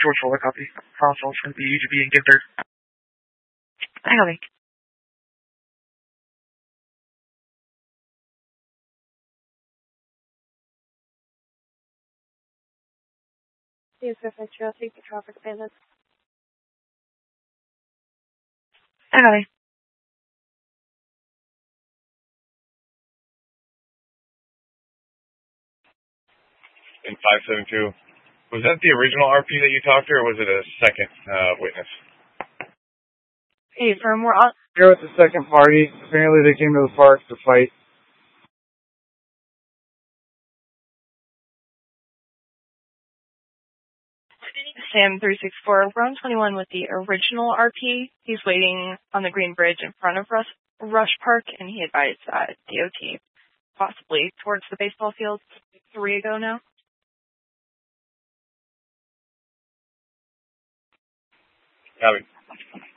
George Fuller, copy. Console from the UGB and Ginter. I copy. Yes, I'll take the traffic bandits. I copy. In 572, was that the original RP that you talked to, or was it a second witness? Hey, firm, we're on. Here with the second party. Apparently they came to the park to fight. Sam 364. We're on 21 with the original RP. He's waiting on the Green Bridge in front of Rush Park, and he advised DOT, possibly towards the baseball field 3 ago now. Copy.